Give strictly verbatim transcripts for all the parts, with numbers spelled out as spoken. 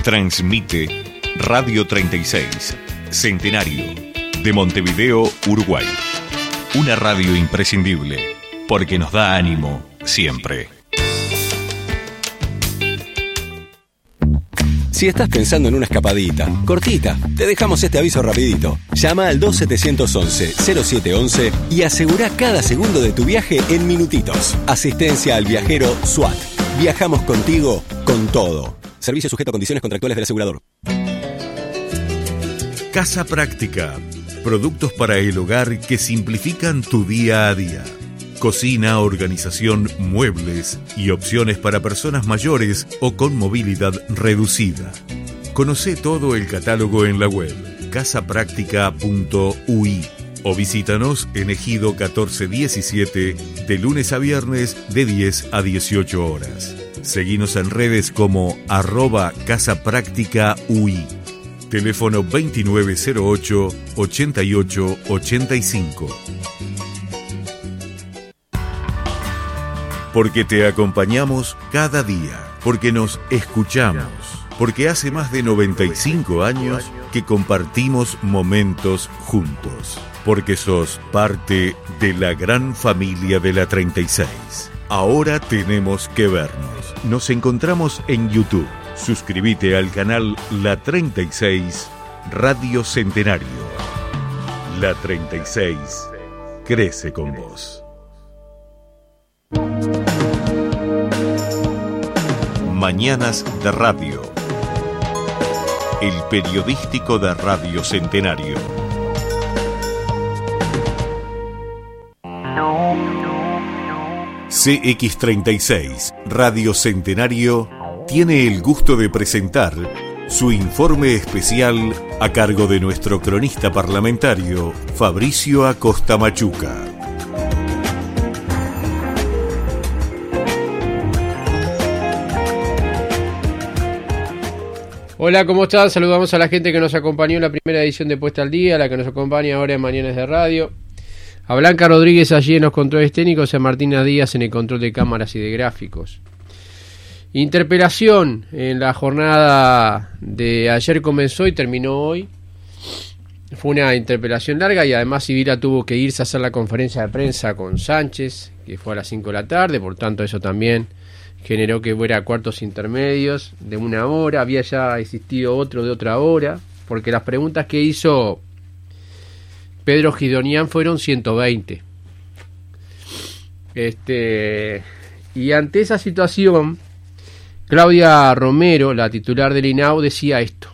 Transmite Radio treinta y seis, Centenario, de Montevideo, Uruguay. Una radio imprescindible, porque nos da ánimo siempre. Si estás pensando en una escapadita, cortita, te dejamos este aviso rapidito. Llama al dos siete once, cero siete once y asegura cada segundo de tu viaje en minutitos. Asistencia al viajero SWAT. Viajamos contigo con todo. Servicio sujeto a condiciones contractuales del asegurador. Casa Práctica. Productos para el hogar que simplifican tu día a día. Cocina, organización, muebles y opciones para personas mayores o con movilidad reducida. Conoce todo el catálogo en la web casa práctica punto u i o visítanos en Ejido catorce diecisiete de lunes a viernes de diez a dieciocho horas. Seguinos en redes como arroba Casa Práctica U I. Teléfono veintinueve cero ocho, ochenta y ocho ochenta y cinco. Porque te acompañamos cada día, porque nos escuchamos, porque hace más de noventa y cinco años que compartimos momentos juntos, porque sos parte de la gran familia de la treinta y seis. Ahora tenemos que vernos. Nos encontramos en YouTube. Suscríbete al canal La treinta y seis Radio Centenario. La treinta y seis crece con vos. Mañanas de Radio. El periodístico de Radio Centenario. C X treinta y seis Radio Centenario tiene el gusto de presentar su informe especial a cargo de nuestro cronista parlamentario Fabricio Acosta Machuca. Hola, ¿cómo están? Saludamos a la gente que nos acompañó en la primera edición de Puesta al Día, a la que nos acompaña ahora en Mañanas de Radio, a Blanca Rodríguez allí en los controles técnicos y a Martina Díaz en el control de cámaras y de gráficos. Interpelación en la jornada de ayer comenzó y terminó hoy. Fue una interpelación larga y además Sibila tuvo que irse a hacer la conferencia de prensa con Sánchez, que fue a las cinco de la tarde, por tanto eso también generó que fuera cuartos intermedios de una hora. Había ya existido otro de otra hora, porque las preguntas que hizo Pedro Gidonian fueron ciento veinte. Este, y ante esa situación, Claudia Romero, la titular del I N A U, decía esto.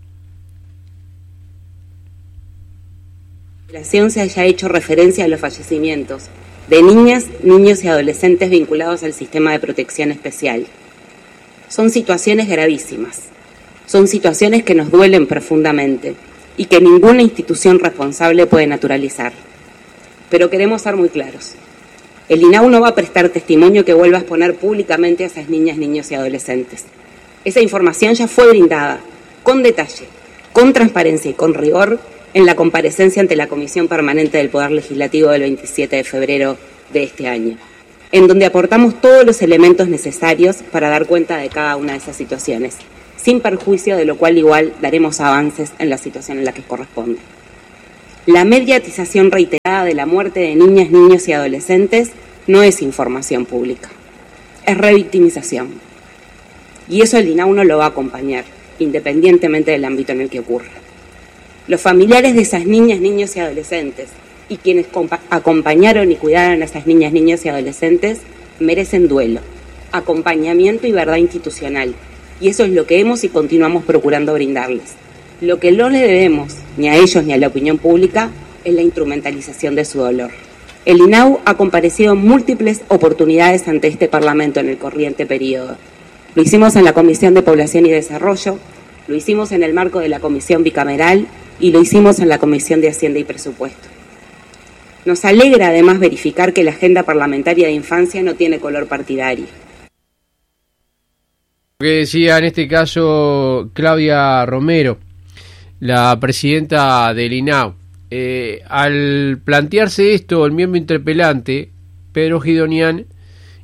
Se haya hecho referencia a los fallecimientos de niñas, niños y adolescentes vinculados al sistema de protección especial. Son situaciones gravísimas, son situaciones que nos duelen profundamente y que ninguna institución responsable puede naturalizar. Pero queremos ser muy claros. El I N A U no va a prestar testimonio que vuelva a exponer públicamente a esas niñas, niños y adolescentes. Esa información ya fue brindada, con detalle, con transparencia y con rigor, en la comparecencia ante la Comisión Permanente del Poder Legislativo del veintisiete de febrero de este año, en donde aportamos todos los elementos necesarios para dar cuenta de cada una de esas situaciones, sin perjuicio de lo cual igual daremos avances en la situación en la que corresponde. La mediatización reiterada de la muerte de niñas, niños y adolescentes no es información pública, es revictimización. Y eso el I N A U no lo va a acompañar, independientemente del ámbito en el que ocurra. Los familiares de esas niñas, niños y adolescentes y quienes compa- acompañaron y cuidaron a esas niñas, niños y adolescentes merecen duelo, acompañamiento y verdad institucional. Y eso es lo que hemos y continuamos procurando brindarles. Lo que no le debemos, ni a ellos ni a la opinión pública, es la instrumentalización de su dolor. El I N A U ha comparecido en múltiples oportunidades ante este Parlamento en el corriente periodo. Lo hicimos en la Comisión de Población y Desarrollo, lo hicimos en el marco de la Comisión Bicameral y lo hicimos en la Comisión de Hacienda y Presupuesto. Nos alegra además verificar que la agenda parlamentaria de infancia no tiene color partidario. Lo que decía en este caso Claudia Romero, la presidenta del I N A U. Eh, al plantearse esto, el miembro interpelante, Pedro Gidonian,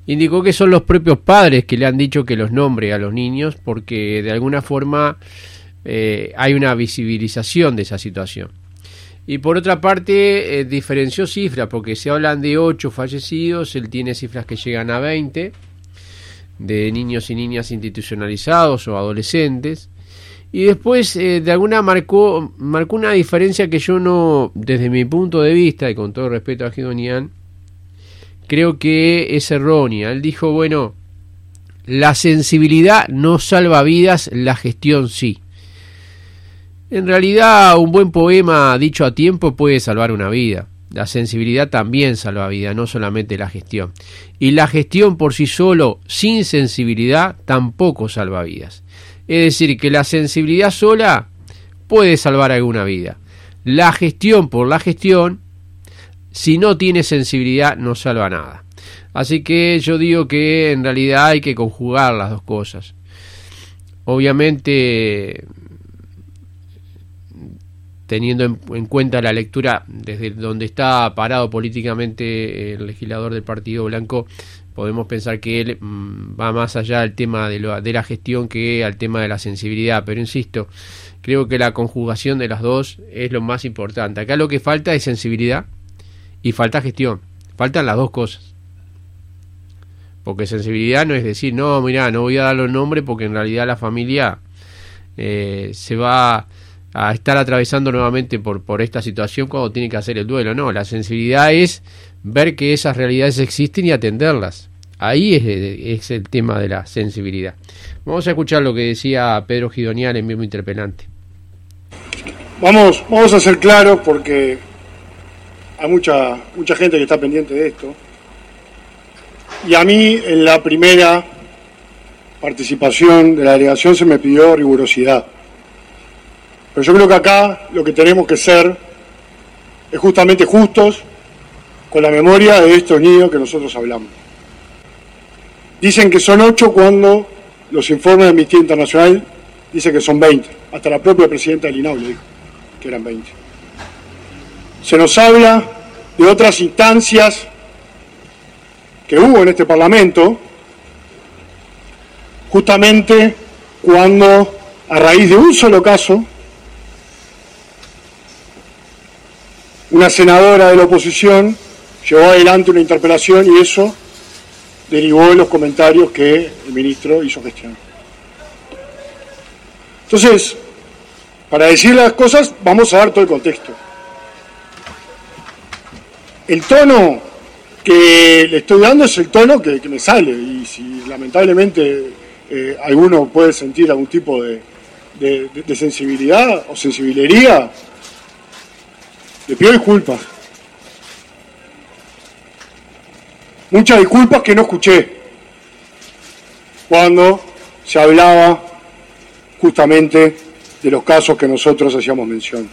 indicó que son los propios padres que le han dicho que los nombre a los niños porque de alguna forma eh, hay una visibilización de esa situación. Y por otra parte, eh, diferenció cifras, porque se hablan de ocho fallecidos, él tiene cifras que llegan a veinte, de niños y niñas institucionalizados o adolescentes. Y después, eh, de alguna marcó, marcó una diferencia que yo no, desde mi punto de vista, y con todo respeto a Guidonian, creo que es errónea. Él dijo, bueno, la sensibilidad no salva vidas, la gestión sí. En realidad, un buen poema dicho a tiempo puede salvar una vida. La sensibilidad también salva vida, no solamente la gestión. Y la gestión por sí solo, sin sensibilidad, tampoco salva vidas. Es decir, que la sensibilidad sola puede salvar alguna vida. La gestión por la gestión, si no tiene sensibilidad, no salva nada. Así que yo digo que en realidad hay que conjugar las dos cosas. Obviamente, teniendo en, en cuenta la lectura desde donde está parado políticamente el legislador del Partido Blanco, podemos pensar que él mmm, va más allá del tema de, lo, de la gestión que al tema de la sensibilidad, pero insisto, creo que la conjugación de las dos es lo más importante. Acá lo que falta es sensibilidad y falta gestión, faltan las dos cosas. Porque sensibilidad no es decir, no, mirá, no voy a dar los nombres porque en realidad la familia eh, se va a estar atravesando nuevamente por, por esta situación cuando tiene que hacer el duelo. No, la sensibilidad es ver que esas realidades existen y atenderlas. Ahí es, es el tema de la sensibilidad. Vamos a escuchar lo que decía Pedro Guidonian en Mismo Interpelante. Vamos, vamos a ser claros porque hay mucha, mucha gente que está pendiente de esto. Y a mí en la primera participación de la delegación se me pidió rigurosidad. Pero yo creo que acá lo que tenemos que ser es justamente justos con la memoria de estos niños que nosotros hablamos. Dicen que son ocho cuando los informes de Amnistía Internacional dicen que son veinte. Hasta la propia presidenta del I N A U le dijo que eran veinte. Se nos habla de otras instancias que hubo en este Parlamento, justamente cuando, a raíz de un solo caso, una senadora de la oposición llevó adelante una interpelación y eso derivó de los comentarios que el ministro hizo gestión. Entonces, para decir las cosas, vamos a dar todo el contexto. El tono que le estoy dando es el tono que, que me sale, y si lamentablemente eh, alguno puede sentir algún tipo de, de, de, de sensibilidad o sensibilería, le pido disculpas. Muchas disculpas que no escuché cuando se hablaba justamente de los casos que nosotros hacíamos mención.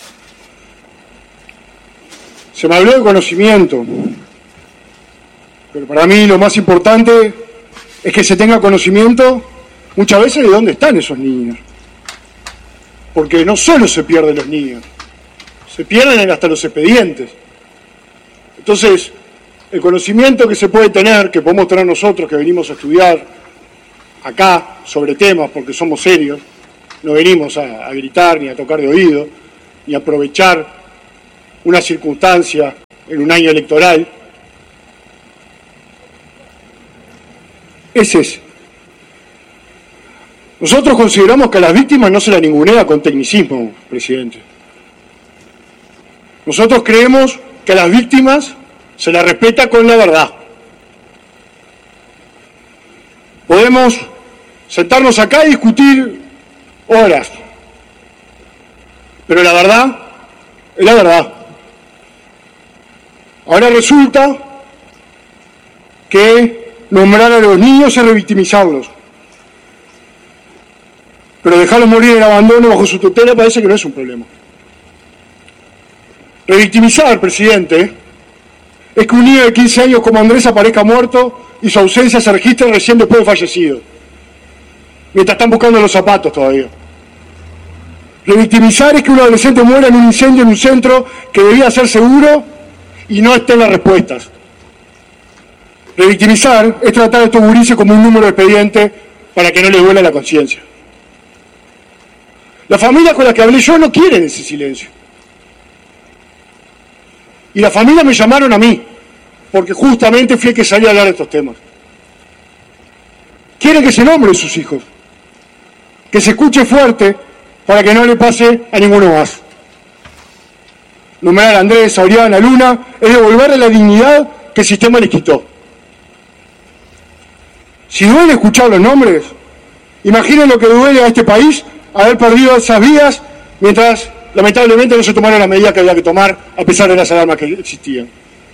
Se me habló de conocimiento, pero para mí lo más importante es que se tenga conocimiento muchas veces de dónde están esos niños. Porque no solo se pierden los niños, se pierden hasta los expedientes. Entonces, el conocimiento que se puede tener, que podemos tener nosotros que venimos a estudiar acá sobre temas porque somos serios, no venimos a, a gritar ni a tocar de oído, ni a aprovechar una circunstancia en un año electoral, es ese. Nosotros consideramos que a las víctimas no se las ningunea con tecnicismo, presidente. Nosotros creemos que a las víctimas se las respeta con la verdad. Podemos sentarnos acá y discutir horas, pero la verdad es la verdad. Ahora resulta que nombrar a los niños es revictimizarlos, pero dejarlos morir en abandono bajo su tutela parece que no es un problema. Revictimizar, presidente, es que un niño de quince años como Andrés aparezca muerto y su ausencia se registre recién después de fallecido, mientras están buscando los zapatos todavía. Revictimizar es que un adolescente muera en un incendio en un centro que debía ser seguro y no estén las respuestas. Revictimizar es tratar a estos gurises como un número de expediente para que no les duela la conciencia. Las familias con las que hablé yo no quieren ese silencio. Y las familias me llamaron a mí, porque justamente fui el que salí a hablar de estos temas. Quieren que se nombren sus hijos, que se escuche fuerte para que no le pase a ninguno más. Nombrar a Andrés, a Oriana, a Luna, es devolverle la dignidad que el sistema les quitó. Si duele escuchar los nombres, imaginen lo que duele a este país haber perdido esas vidas mientras lamentablemente no se tomaron las medidas que había que tomar a pesar de las alarmas que existían.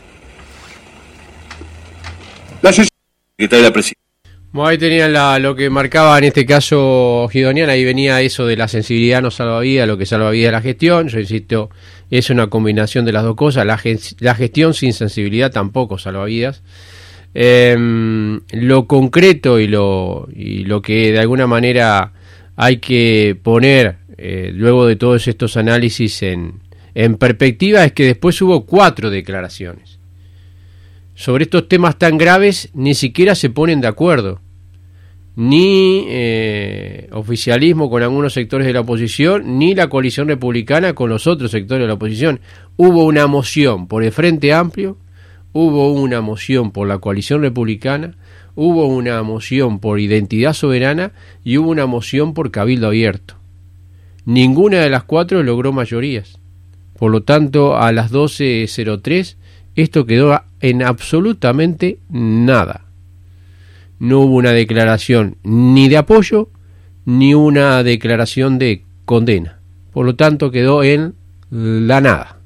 La secretaria de la Presidencia. Bueno, ahí tenían la, lo que marcaba en este caso Guidoniana, ahí venía eso de la sensibilidad no salva vida, lo que salva vida es la gestión. Yo insisto, es una combinación de las dos cosas. La, la gestión sin sensibilidad tampoco salva vidas. Eh, lo concreto y lo, y lo que de alguna manera hay que poner eh, luego de todos estos análisis en, en perspectiva es que después hubo cuatro declaraciones. Sobre estos temas tan graves ni siquiera se ponen de acuerdo. Ni eh, oficialismo con algunos sectores de la oposición, ni la coalición republicana con los otros sectores de la oposición. Hubo una moción por el Frente Amplio, hubo una moción por la coalición republicana, hubo una moción por Identidad Soberana y hubo una moción por Cabildo Abierto. Ninguna de las cuatro logró mayorías. Por lo tanto, a las doce cero tres esto quedó en absolutamente nada. No hubo una declaración ni de apoyo ni una declaración de condena. Por lo tanto, quedó en la nada.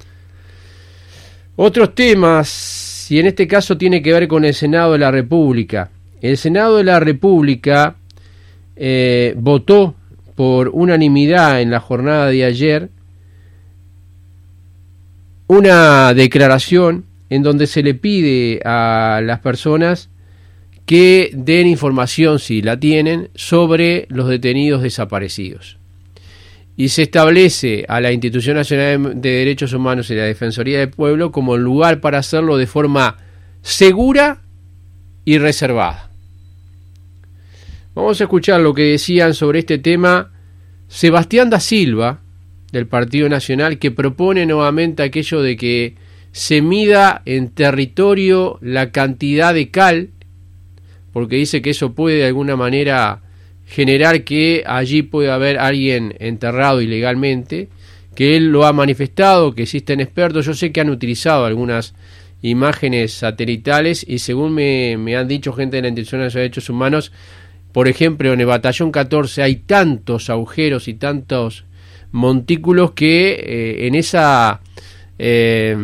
Otros temas, y en este caso tiene que ver con el Senado de la República. El Senado de la República eh, votó por unanimidad en la jornada de ayer una declaración en donde se le pide a las personas que den información, si la tienen, sobre los detenidos desaparecidos. Y se establece a la Institución Nacional de Derechos Humanos y la Defensoría del Pueblo como el lugar para hacerlo de forma segura y reservada. Vamos a escuchar lo que decían sobre este tema Sebastián da Silva, del Partido Nacional, que propone nuevamente aquello de que se mida en territorio la cantidad de cal, porque dice que eso puede de alguna manera generar que allí puede haber alguien enterrado ilegalmente, que él lo ha manifestado, que existen expertos. Yo sé que han utilizado algunas imágenes satelitales y según me, me han dicho gente de la Institución Nacional de Derechos Humanos, por ejemplo, en el Batallón catorce hay tantos agujeros y tantos montículos que eh, en esa eh,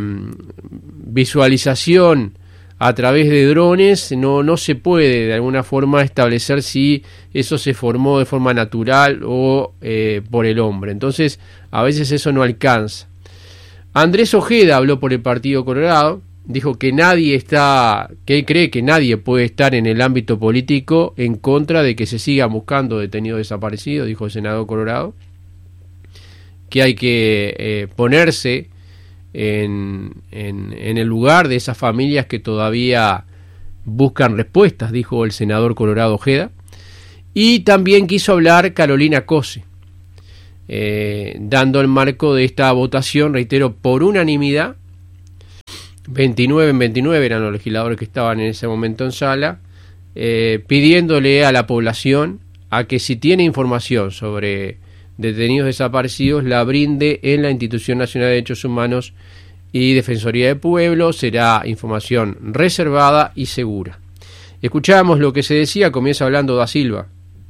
visualización a través de drones no, no se puede de alguna forma establecer si eso se formó de forma natural o eh, por el hombre. Entonces a veces eso no alcanza. Andrés Ojeda habló por el Partido Colorado, dijo que nadie está, que él cree que nadie puede estar en el ámbito político en contra de que se sigan buscando detenidos desaparecidos, dijo el senador Colorado, que hay que eh, ponerse en, en, en el lugar de esas familias que todavía buscan respuestas, dijo el senador Colorado Ojeda. Y también quiso hablar Carolina Cose, eh, dando el marco de esta votación, reitero, por unanimidad, veintinueve en veintinueve eran los legisladores que estaban en ese momento en sala, eh, pidiéndole a la población a que si tiene información sobre detenidos desaparecidos la brinde en la Institución Nacional de Derechos Humanos y Defensoría del Pueblo. Será información reservada y segura. Escuchamos lo que se decía, comienza hablando da Silva.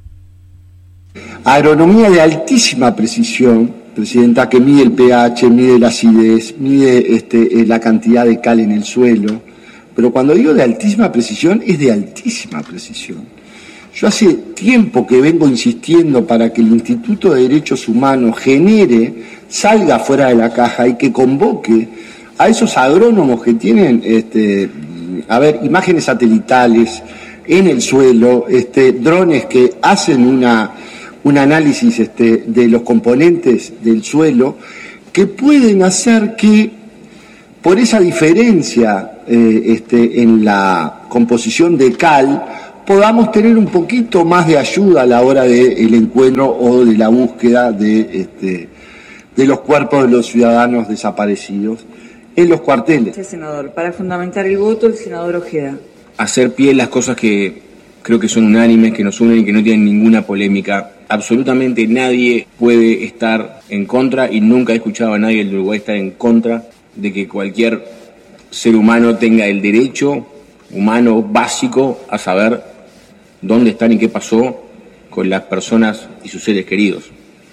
Agronomía de altísima precisión, Presidenta, que mide el pH, mide la acidez, mide este, la cantidad de cal en el suelo, pero cuando digo de altísima precisión, es de altísima precisión. Yo hace tiempo que vengo insistiendo para que el Instituto de Derechos Humanos genere, salga fuera de la caja y que convoque a esos agrónomos que tienen, este, a ver, imágenes satelitales en el suelo, este, drones que hacen una, un análisis este, de los componentes del suelo, que pueden hacer que por esa diferencia eh, este, en la composición de cal, podamos tener un poquito más de ayuda a la hora del encuentro o de la búsqueda de, este, de los cuerpos de los ciudadanos desaparecidos en los cuarteles. Sí, senador. Para fundamentar el voto, el senador Ojeda. Hacer pie en las cosas que creo que son unánimes, que nos unen y que no tienen ninguna polémica. Absolutamente nadie puede estar en contra, y nunca he escuchado a nadie del Uruguay estar en contra de que cualquier ser humano tenga el derecho humano básico a saber dónde están y qué pasó con las personas y sus seres queridos.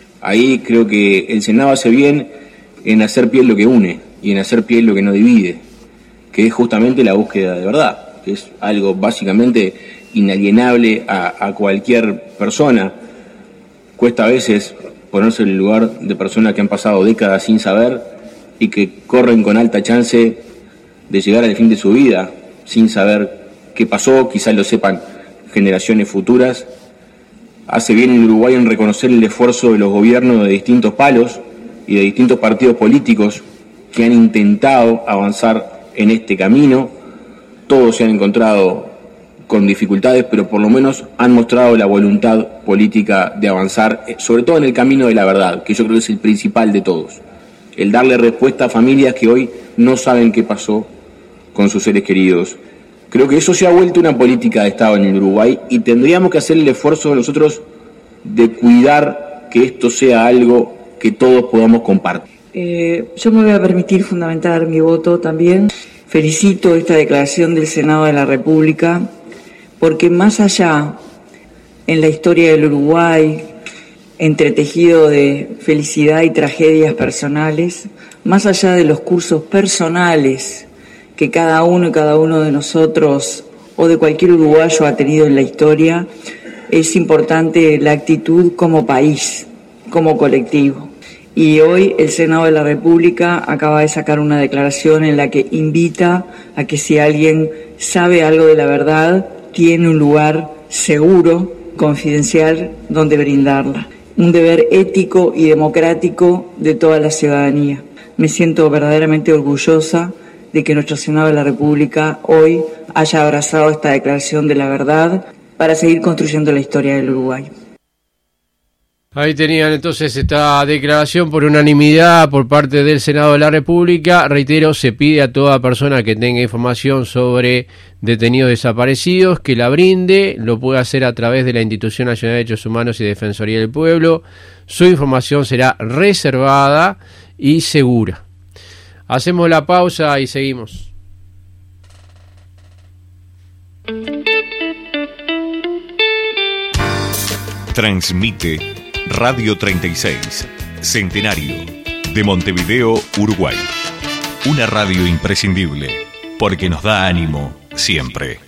Ahí creo que el Senado hace bien en hacer pie en lo que une y en hacer pie en lo que no divide, que es justamente la búsqueda de verdad, que es algo básicamente inalienable a, a cualquier persona. Cuesta a veces ponerse en el lugar de personas que han pasado décadas sin saber y que corren con alta chance de llegar al fin de su vida sin saber qué pasó, quizás lo sepan generaciones futuras. Hace bien en Uruguay en reconocer el esfuerzo de los gobiernos de distintos palos y de distintos partidos políticos que han intentado avanzar en este camino. Todos se han encontrado con dificultades, pero por lo menos han mostrado la voluntad política de avanzar, sobre todo en el camino de la verdad, que yo creo que es el principal de todos. El darle respuesta a familias que hoy no saben qué pasó con sus seres queridos. Creo que eso se ha vuelto una política de Estado en el Uruguay y tendríamos que hacer el esfuerzo nosotros de cuidar que esto sea algo que todos podamos compartir. Eh, yo me voy a permitir fundamentar mi voto también. Felicito esta declaración del Senado de la República, porque más allá en la historia del Uruguay, entretejido de felicidad y tragedias personales, más allá de los cursos personales que cada uno y cada uno de nosotros o de cualquier uruguayo ha tenido en la historia, es importante la actitud como país, como colectivo. Y hoy el Senado de la República acaba de sacar una declaración en la que invita a que si alguien sabe algo de la verdad, tiene un lugar seguro, confidencial, donde brindarla. Un deber ético y democrático de toda la ciudadanía. Me siento verdaderamente orgullosa de que nuestro Senado de la República hoy haya abrazado esta declaración de la verdad para seguir construyendo la historia del Uruguay. Ahí tenían entonces esta declaración por unanimidad por parte del Senado de la República. Reitero, se pide a toda persona que tenga información sobre detenidos desaparecidos que la brinde, lo puede hacer a través de la Institución Nacional de Derechos Humanos y Defensoría del Pueblo. Su información será reservada y segura. Hacemos la pausa y seguimos. Transmite Radio treinta y seis, Centenario, de Montevideo, Uruguay. Una radio imprescindible, porque nos da ánimo siempre.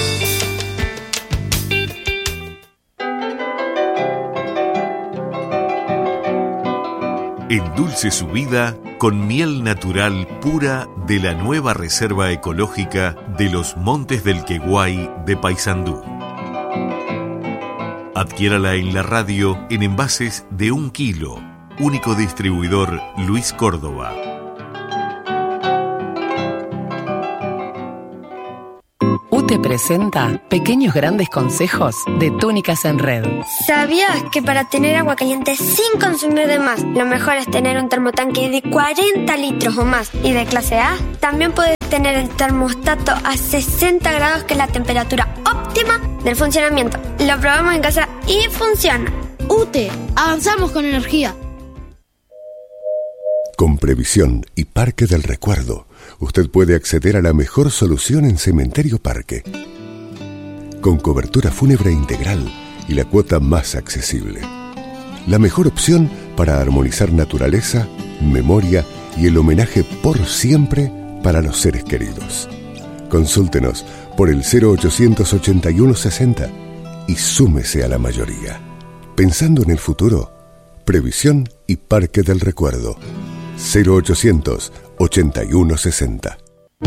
Endulce su vida con miel natural pura de la nueva Reserva Ecológica de los Montes del Queguay de Paysandú. Adquiérala en la radio en envases de un kilo. Único distribuidor Luis Córdoba. U T E presenta Pequeños Grandes Consejos de Túnicas en Red. ¿Sabías que para tener agua caliente sin consumir de más, lo mejor es tener un termotanque de cuarenta litros o más y de clase A? También puedes tener el termostato a sesenta grados, que es la temperatura óptima del funcionamiento. Lo probamos en casa y funciona. U T E, avanzamos con energía. Con Previsión y Parque del Recuerdo, usted puede acceder a la mejor solución en Cementerio Parque. Con cobertura fúnebre integral y la cuota más accesible. La mejor opción para armonizar naturaleza, memoria y el homenaje por siempre para los seres queridos. Consúltenos por el cero ochocientos ochenta y uno sesenta y súmese a la mayoría. Pensando en el futuro, Previsión y Parque del Recuerdo. cero ochocientos ochenta y uno sesenta.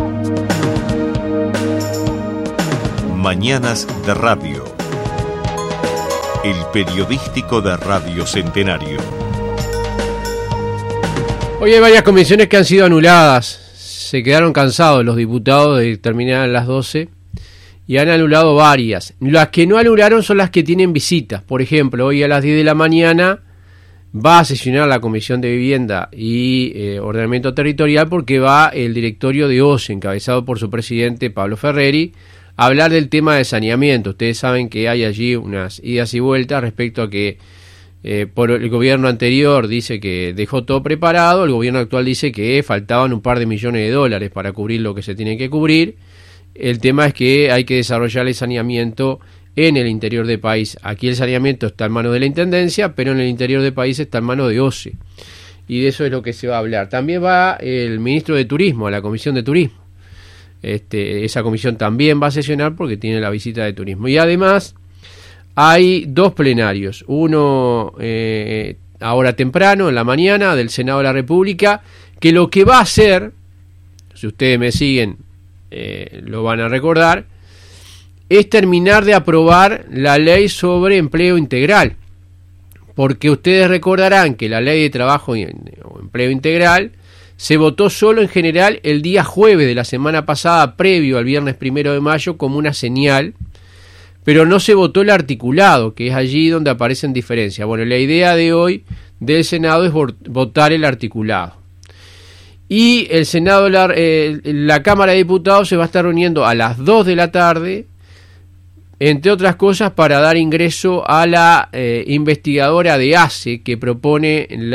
Mañanas de Radio. El periodístico de Radio Centenario. Hoy hay varias convenciones que han sido anuladas. se quedaron cansados los diputados de terminar a las doce y han anulado varias. Las que no anularon son las que tienen visitas. Por ejemplo, hoy a las diez de la mañana va a sesionar la Comisión de Vivienda y eh, Ordenamiento Territorial, porque va el directorio de O C E, encabezado por su presidente Pablo Ferreri, a hablar del tema de saneamiento. Ustedes saben que hay allí unas idas y vueltas respecto a que eh, por el gobierno anterior dice que dejó todo preparado, el gobierno actual dice que faltaban un par de millones de dólares para cubrir lo que se tiene que cubrir. El tema es que hay que desarrollar el saneamiento en el interior del país. Aquí el saneamiento está en manos de la Intendencia, pero en el interior del país está en manos de O C E. Y de eso es lo que se va a hablar. También va el ministro de Turismo a la Comisión de Turismo. Este, esa comisión también va a sesionar porque tiene la visita de turismo. Y además hay dos plenarios. Uno eh, ahora temprano, en la mañana, del Senado de la República, que lo que va a hacer, si ustedes me siguen, eh, lo van a recordar, es terminar de aprobar la ley sobre empleo integral, porque ustedes recordarán que la ley de trabajo o empleo integral se votó solo en general el día jueves de la semana pasada, previo al viernes primero de mayo, como una señal, pero no se votó el articulado, que es allí donde aparecen diferencias. Bueno, la idea de hoy del Senado es votar el articulado. Y el Senado, la, eh, la Cámara de Diputados se va a estar reuniendo a las dos de la tarde, entre otras cosas, para dar ingreso a la eh, investigadora de A C E que propone la